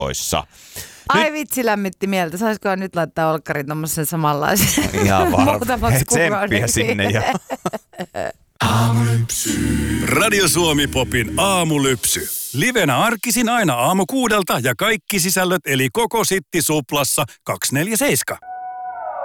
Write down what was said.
Ai vitsi, lämmitti mieltä. Saisikohan nyt laittaa olkkarin tommosen samanlaisen? Ihan varmaan. Tsemppiä sinne ja... Radio Suomi Popin aamulypsy. Livenä arkisin aina aamu 6 ja kaikki sisällöt eli koko Sitti Suplassa 247.